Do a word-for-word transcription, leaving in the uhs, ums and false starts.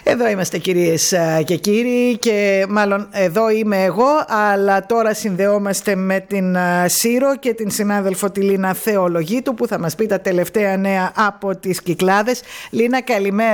Εδώ είμαστε κυρίες και κύριοι και μάλλον εδώ είμαι εγώ, αλλά τώρα συνδεόμαστε με την Σύρο και την συνάδελφο τη Λίνα Θεολογίτου που θα μας πει τα τελευταία νέα από τις Κυκλάδες. Λίνα, καλημέρα.